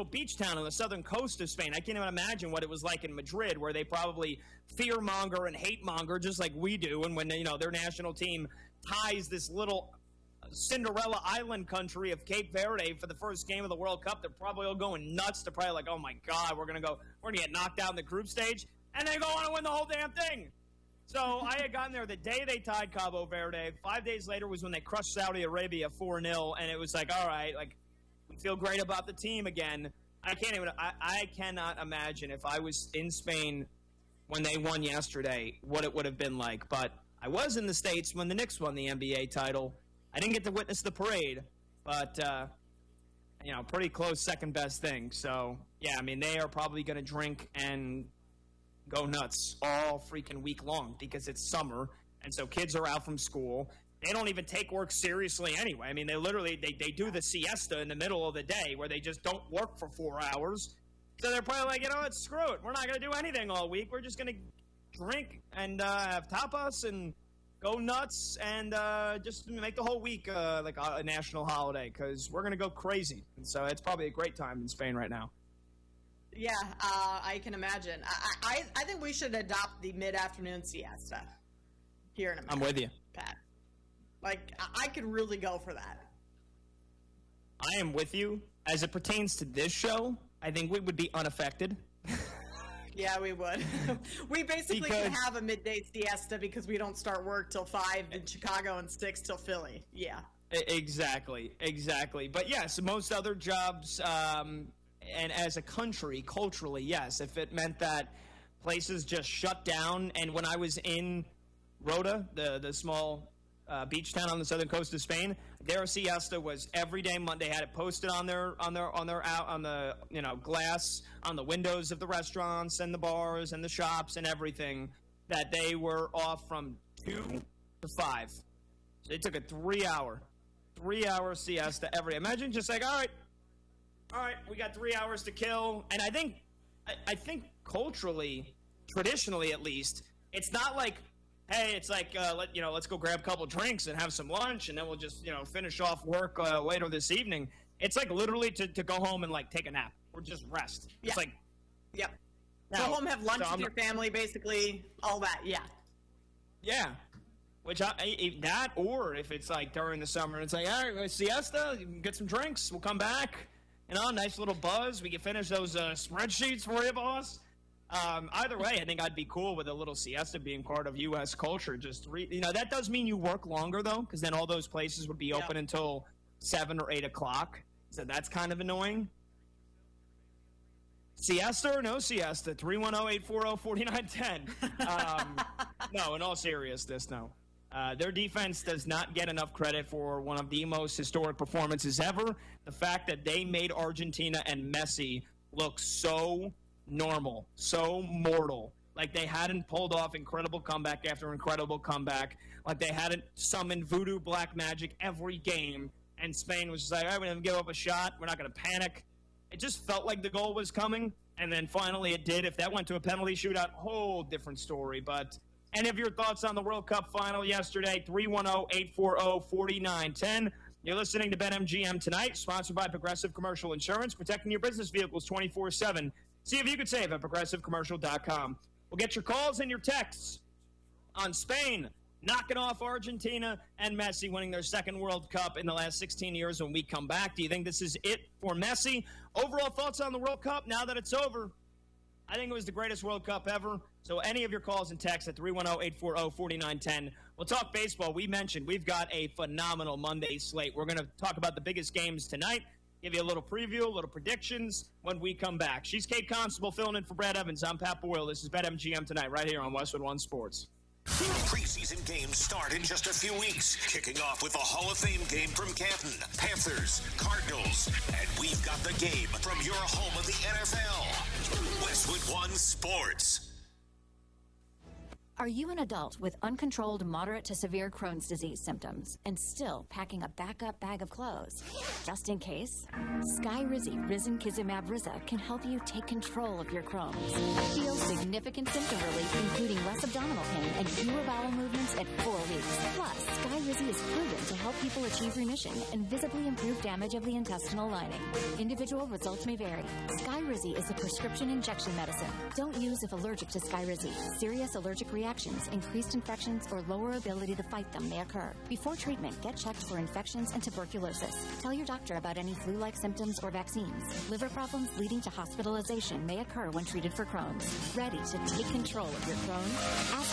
little beach town on the southern coast of Spain. I can't even imagine what it was like in Madrid, where they probably fear-monger and hate-monger just like we do. And when, their national team ties this little Cinderella island country of Cape Verde for the first game of the World Cup, they're probably all going nuts. They're probably like, oh, my God, we're going to get knocked out in the group stage. And they go on to win the whole damn thing. So I had gotten there the day they tied Cabo Verde. 5 days later was when they crushed Saudi Arabia 4-0, and it was like, all right, like, we feel great about the team again. I cannot imagine if I was in Spain when they won yesterday what it would have been like. But I was in the States when the Knicks won the NBA title. I didn't get to witness the parade, but, pretty close second best thing. So, yeah, I mean, they are probably going to drink and go nuts all freaking week long because it's summer, and so kids are out from school. They don't even take work seriously anyway. I mean, they literally they do the siesta in the middle of the day where they just don't work for 4 hours. So they're probably like, screw it. We're not going to do anything all week. We're just going to drink and have tapas and go nuts and just make the whole week like a national holiday because we're going to go crazy. And so it's probably a great time in Spain right now. Yeah, I can imagine. I think we should adopt the mid-afternoon siesta here in America. I'm with you, Pat. Like, I could really go for that. I am with you. As it pertains to this show, I think we would be unaffected. Yeah, we would. We basically can have a midday siesta because we don't start work till 5 in Chicago and 6 till Philly. Yeah. Exactly. But yes, most other jobs, and as a country, culturally, yes, if it meant that places just shut down. And when I was in Rota, the small beach town on the southern coast of Spain, their siesta was every day Monday. They had it posted on the glass on the windows of the restaurants and the bars and the shops and everything that they were off from 2 to 5. So they took a 3 hour siesta every day. Imagine just like, all right, we got 3 hours to kill. And I think culturally, traditionally at least, it's not like, hey, it's like, let's go grab a couple drinks and have some lunch, and then we'll just, finish off work later this evening. It's like literally to go home and, like, take a nap or just rest. Yeah. It's like... Yep. Go home, have lunch with your family, basically, all that, yeah. Yeah. Which, that, or if it's, like, during the summer, it's like, all right, siesta, get some drinks, we'll come back. Nice little buzz. We can finish those spreadsheets for you, boss. Either way, I think I'd be cool with a little siesta being part of U.S. culture. Just that does mean you work longer, though, because then all those places would be open until 7 or 8 o'clock. So that's kind of annoying. Siesta or no siesta? 310-840-4910. No, in all seriousness, no. Their defense does not get enough credit for one of the most historic performances ever. The fact that they made Argentina and Messi look so normal, so mortal. Like they hadn't pulled off incredible comeback after incredible comeback. Like they hadn't summoned voodoo black magic every game. And Spain was just like, all right, we're going to give up a shot. We're not going to panic. It just felt like the goal was coming. And then finally it did. If that went to a penalty shootout, whole different story. But any of your thoughts on the World Cup final yesterday, 310-840-4910. You're listening to BetMGM tonight, sponsored by Progressive Commercial Insurance, protecting your business vehicles 24/7. See if you could save at ProgressiveCommercial.com. We'll get your calls and your texts on Spain knocking off Argentina and Messi winning their second World Cup in the last 16 years when we come back. Do you think this is it for Messi? Overall thoughts on the World Cup now that it's over? I think it was the greatest World Cup ever. So any of your calls and texts at 310-840-4910. We'll talk baseball. We mentioned we've got a phenomenal Monday slate. We're going to talk about the biggest games tonight, give you a little preview, a little predictions when we come back. She's Kate Constable filling in for Brad Evans. I'm Pat Boyle. This is BetMGM tonight right here on Westwood One Sports. Preseason games start in just a few weeks, kicking off with a Hall of Fame game from Canton, Panthers, Cardinals, and we've got the game from your home of the NFL, Westwood One Sports. Are you an adult with uncontrolled moderate to severe Crohn's disease symptoms and still packing a backup bag of clothes? Just in case, Skyrizi Risankizumab Riza can help you take control of your Crohn's. Feel significant symptom relief, including less abdominal pain and fewer bowel movements at 4 weeks. Plus, Skyrizi is proven to help people achieve remission and visibly improve damage of the intestinal lining. Individual results may vary. Skyrizi is a prescription injection medicine. Don't use if allergic to Skyrizi. Serious allergic reactions, increased infections, or lower ability to fight them may occur. Before treatment, get checked for infections and tuberculosis. Tell your doctor about any flu-like symptoms or vaccines. Liver problems leading to hospitalization may occur when treated for Crohn's. Ready to take control of your Crohn's? Ask